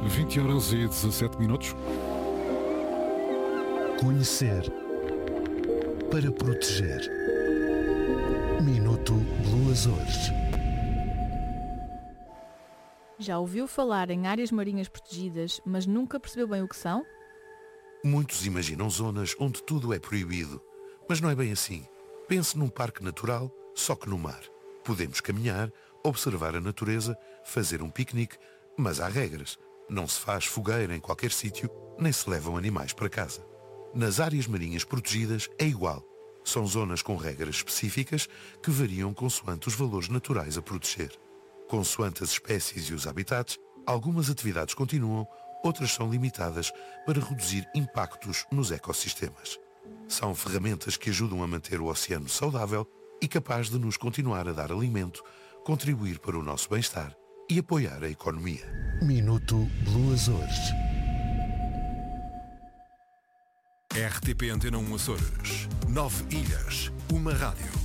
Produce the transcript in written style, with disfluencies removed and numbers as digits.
20h17. Conhecer para proteger. Minuto Blue Açores. Já ouviu falar em áreas marinhas protegidas, mas nunca percebeu bem o que são? Muitos imaginam zonas onde tudo é proibido, mas não é bem assim. Pense num parque natural, só que no mar. Podemos caminhar, observar a natureza, fazer um piquenique, mas há regras. Não se faz fogueira em qualquer sítio, nem se levam animais para casa. Nas áreas marinhas protegidas é igual. São zonas com regras específicas que variam consoante os valores naturais a proteger. Consoante as espécies e os habitats, algumas atividades continuam, outras são limitadas para reduzir impactos nos ecossistemas. São ferramentas que ajudam a manter o oceano saudável e capaz de nos continuar a dar alimento, contribuir para o nosso bem-estar e apoiar a economia. Minuto Blue Açores. RTP Antena 1 Açores. 9 ilhas, uma rádio.